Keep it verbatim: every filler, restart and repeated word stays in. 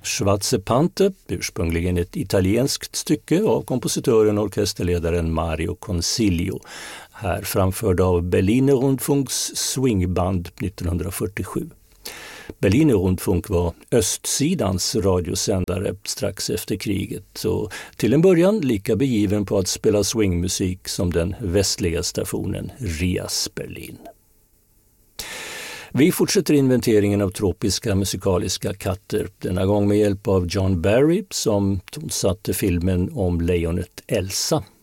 Schwarze Panther, ursprungligen ett italienskt stycke av kompositören och orkesterledaren Mario Consiglio, här framförd av Berliner Rundfunks swingband nittonhundrafyrtiosju. Berliner Rundfunk var östsidans radiosändare strax efter kriget och till en början lika begiven på att spela swingmusik som den västliga stationen Rias Berlin. Vi fortsätter inventeringen av tropiska musikaliska katter, denna gång med hjälp av John Barry som tonsatte filmen om lejonet Elsa